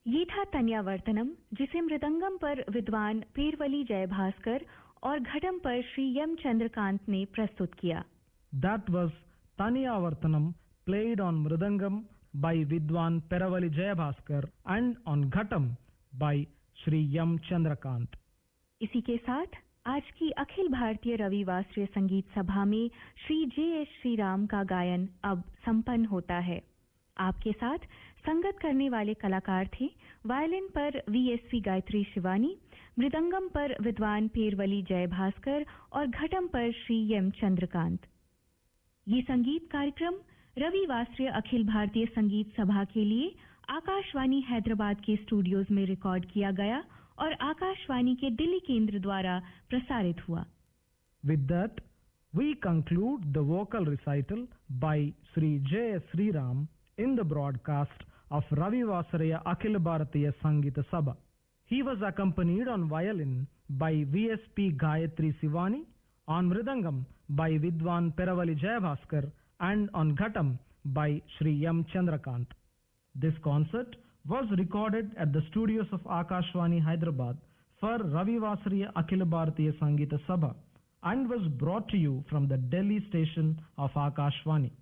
ये था तन्यावर्तनम, जिसे मृदंगम पर विद्वान पेरवली जयभास्कर और घटम पर श्री यम चंद्रकांत ने प्रस्तुत किया. That was Taniyavartanam, played on mridangam by Vidwan Peravali Jayabhaskar and on ghatam by Shri Yam Chandrakant. इसी के साथ आज की अखिल भारतीय रविवासरीय संगीत सभा में श्री जे.एस. श्रीराम का गायन अब संपन्न होता है. आपके साथ संगत करने वाले कलाकार थे वायलिन पर वीएसवी गायत्री शिवानी, मृदंगम पर विद्वान पेरवली जयभास्कर और घटम पर श्री एम चंद्रकांत. ये संगीत कार्यक्रम रविवासरीय अखिल भारतीय संगीत सभा के लिए आकाशवाणी हैदराबाद के स्टूडियोज में रिकॉर्ड किया गया और आकाशवाणी के दिल्ली केंद्र द्वारा प्रसारित हुआ. With that, we conclude the vocal recital by Sri J.S. Sriram in the broadcast of Ravivasariya Akhil Bharatiya Sangeeta Sabha. He was accompanied on violin by VSP Gayatri Sivani, on mridangam by Vidwan Peravali Jayabhaskar, and on ghatam by Shri M. Chandrakant. This concert was recorded at the studios of Akashvani Hyderabad for Ravivasariya Akhil Bharatiya Sangeeta Sabha and was brought to you from the Delhi station of Akashvani.